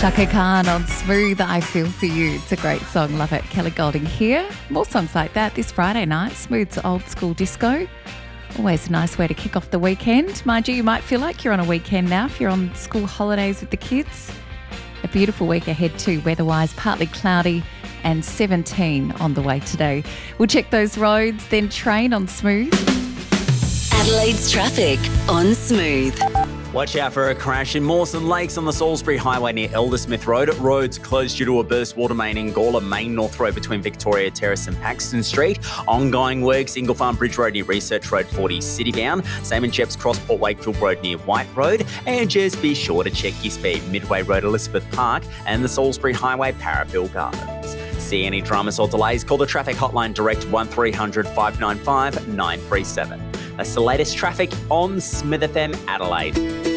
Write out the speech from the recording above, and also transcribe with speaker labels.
Speaker 1: Shaka Khan on Smooth, I Feel For You. It's a great song, love it. Kelly Golding here. More songs like that this Friday night. Smooth's Old School Disco. Always a nice way to kick off the weekend. Mind you might feel like you're on a weekend now if you're on school holidays with the kids. A beautiful week ahead too, weather-wise, partly cloudy and 17 on the way today. We'll check those roads, then train on Smooth.
Speaker 2: Adelaide's traffic on Smooth.
Speaker 3: Watch out for a crash in Mawson Lakes on the Salisbury Highway near Eldersmith Road. Roads closed due to a burst water main in Gawler, Main North Road between Victoria Terrace and Paxton Street. Ongoing works, Ingle Farm Bridge Road near Research Road 40 Citybound. Same in Cheps Cross, Port Wakefield Road near White Road. And just be sure to check your speed. Midway Road, Elizabeth Park and the Salisbury Highway, Parrapil Gardens. See any dramas or delays, call the traffic hotline direct 1300 595 937. That's the latest traffic on Smith FM Adelaide.